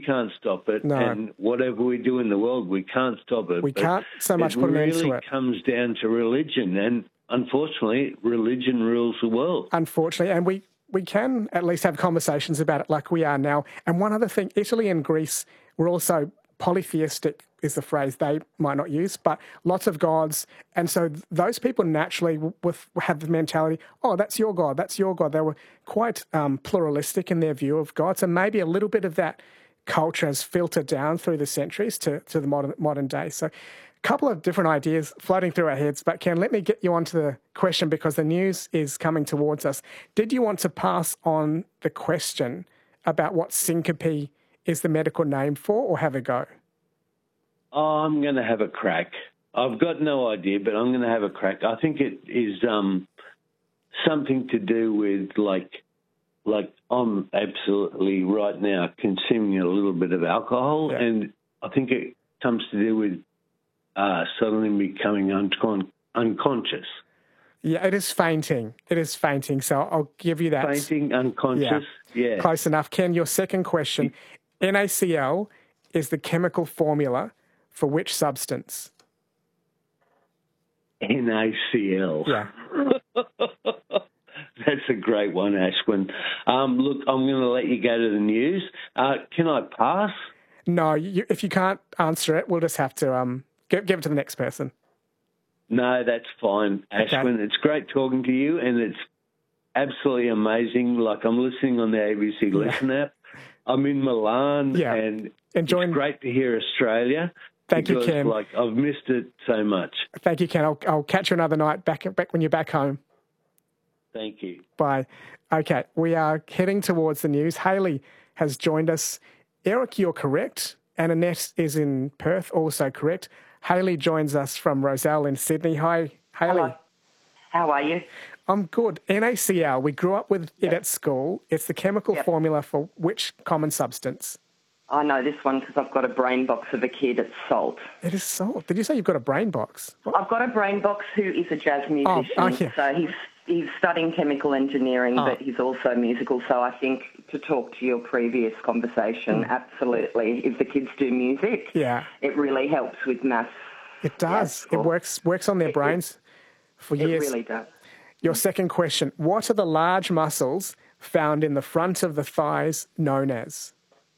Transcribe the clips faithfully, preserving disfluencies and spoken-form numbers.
can't stop it. No. And whatever we do in the world, we can't stop it. We But can't so much it put an end to really it. comes down to religion. And unfortunately, religion rules the world. Unfortunately, and we, we can at least have conversations about it like we are now. And one other thing, Italy and Greece were also polytheistic, is the phrase they might not use, but lots of gods. And so those people naturally with, have the mentality, oh, that's your God, that's your God. They were quite um, pluralistic in their view of God. So maybe a little bit of that culture has filtered down through the centuries to, to the modern modern day. So a couple of different ideas floating through our heads. But Ken, let me get you onto the question because the news is coming towards us. Did you want to pass on the question about what syncope is the medical name for, or have a go? Oh, I'm going to have a crack. I've got no idea, but I'm going to have a crack. I think it is um, something to do with, like, like I'm absolutely right now consuming a little bit of alcohol, Yeah. and I think it comes to do with uh, suddenly becoming uncon- unconscious. Yeah, it is fainting. It is fainting. So I'll give you that. Fainting, unconscious, yeah. yeah. Close enough. Ken, your second question. N A C L is the chemical formula for which substance? N A C L. Yeah. That's a great one, Ashwin. Um, look, I'm going to let you go to the news. Uh, can I pass? No, you, if you can't answer it, we'll just have to um, give, give it to the next person. No, that's fine, Ashwin. Okay. It's great talking to you, and it's absolutely amazing. Like, I'm listening on the A B C Listen yeah. app. I'm in Milan, yeah. and Enjoying... it's great to hear Australia. Thank because, you, Ken. Like, I've missed it so much. Thank you, Ken. I'll, I'll catch you another night back back when you're back home. Thank you. Bye. Okay, we are heading towards the news. Hayley has joined us. Eric, you're correct. And Annette is in Perth, also correct. Hayley joins us from Roselle in Sydney. Hi, Hayley. Hello. How are you? I'm good. N A C L, we grew up with it yep. at school. It's the chemical yep. formula for which common substance? I know this one because I've got a brain box of a kid. It's salt. It is salt. Did you say you've got a brain box? What? I've got a brain box who is a jazz musician. Oh, oh, yeah. So he's he's studying chemical engineering, oh. but he's also musical. So I think to talk to your previous conversation, mm. absolutely, if the kids do music, yeah. it really helps with maths. It does. It works works on their brains it, for years. It really does. Your second question, what are the large muscles found in the front of the thighs known as?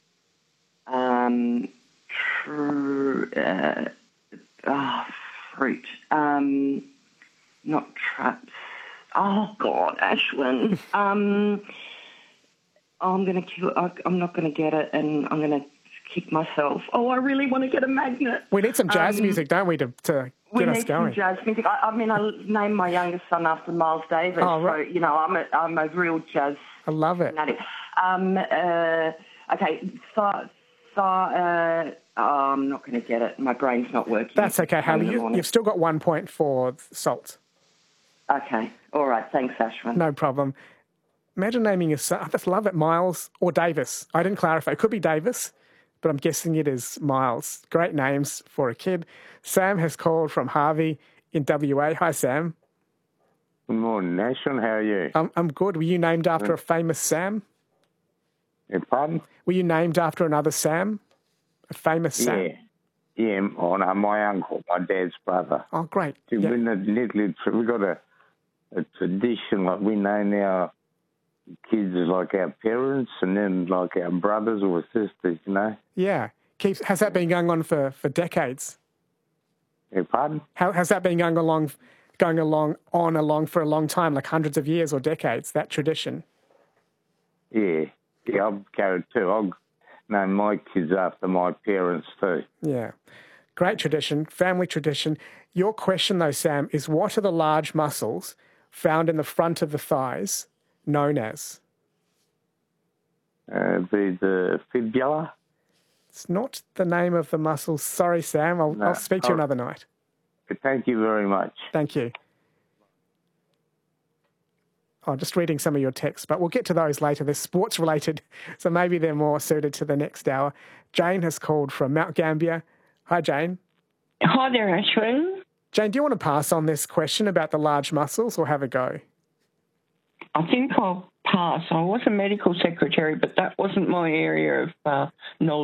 Um, tr- uh, oh, fruit. Um, not traps. Oh, God, Ashwin. um, I'm going to kill I'm not going to get it, and I'm going to kick myself. Oh, I really want to get a magnet. We need some jazz um, music, don't we, to, to we get need us going? Some jazz music. I, I mean, I named my youngest son after Miles Davis, oh, right. so, you know, I'm a, I'm a real jazz I love it. fanatic. Um, uh, okay, so... So, uh, oh, I'm not going to get it. My brain's not working. That's okay, Hayley. You, you've still got one point for salt. Okay. All right. Thanks, Ashwin. No problem. Imagine naming your son. I just love it. Miles or Davis. I didn't clarify. It could be Davis, but I'm guessing it is Miles. Great names for a kid. Sam has called from Harvey in W A. Hi, Sam. Good morning, Ashwin. How are you? I'm, I'm good. Were you named after a famous Sam? Pardon? Were you named after another Sam? A famous Sam? Yeah. Yeah, oh, no, my uncle, my dad's brother. Oh, great. See, yeah. we we've got a, a tradition, like we name our kids like our parents and then like our brothers or sisters, you know? Yeah. Keeps, has that been going on for, for decades? Yeah, pardon? How has that been going along, going along, on along for a long time, like hundreds of years or decades, that tradition? Yeah. Yeah, I've carried too. I've named my kids after my parents too. Yeah. Great tradition, family tradition. Your question, though, Sam, is what are the large muscles found in the front of the thighs known as? Uh, the, the fibula. It's not the name of the muscles. Sorry, Sam. I'll, no, I'll speak to you another night. Thank you very much. Thank you. Oh, just reading some of your texts, but we'll get to those later. They're sports related, so maybe they're more suited to the next hour. Jane has called from Mount Gambier. Hi, Jane. Hi there, Ashwin. Jane, do you want to pass on this question about the large muscles or have a go? I think I'll pass. I was a medical secretary, but that wasn't my area of uh, knowledge.